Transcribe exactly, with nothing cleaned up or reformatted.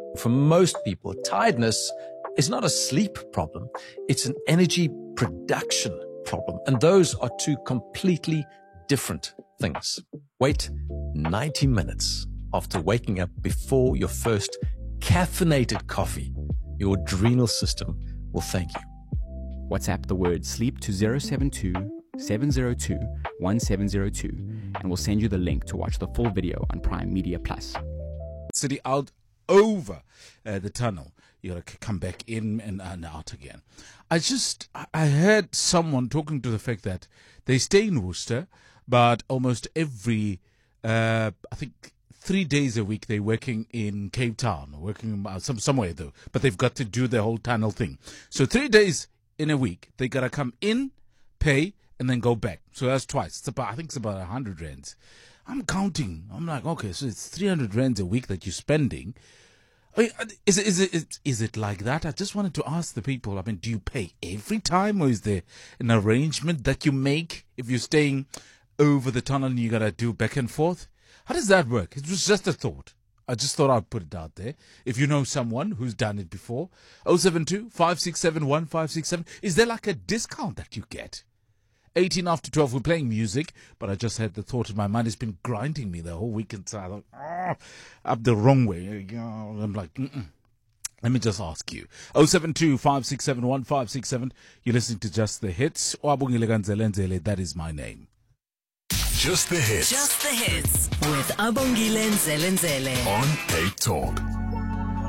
For most people, tiredness is not a sleep problem. It's an energy production problem. And those are two completely different things. Wait ninety minutes after waking up before your first caffeinated coffee. Your adrenal system will thank you. WhatsApp the word sleep to zero seven two, seven zero two, one seven zero two and we'll send you the link to watch the full video on Prime Media Plus. City out over uh, the tunnel. You gotta come back in and, and out again. I just, I heard someone talking to the fact that they stay in Worcester, but almost every, uh, I think, three days a week they're working in Cape Town, working uh, some somewhere though, but they've got to do the whole tunnel thing. So three days in a week, they gotta come in, pay, and then go back. So that's twice. It's about, I think it's about a hundred rands. I'm counting. I'm like, okay, so it's three hundred rands a week that you're spending. I mean, is it, is it, is it like that? I just wanted to ask the people, I mean, do you pay every time, or is there an arrangement that you make if you're staying over the tunnel and you got to do back and forth? How does that work? It was just a thought. I just thought I'd put it out there. If you know someone who's done it before, oh seven two, five six seven, one five six seven. Is there like a discount that you get? eighteen after twelve, we're playing music, but I just had the thought in my mind. It's been grinding me the whole weekend. So I thought, ah, up the wrong way. I'm like, mm-mm. Let me just ask you. oh seven two, five six seven, one five six seven. You're listening to Just the Hits. That is my name. Just the Hits. Just the Hits with Abongile Nzelenzele On Cape Talk.